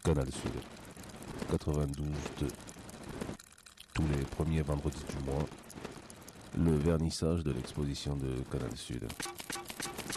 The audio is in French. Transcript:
Canal Sud, 92.2. Tous les premiers vendredis du mois, le vernissage de l'exposition de Canal Sud.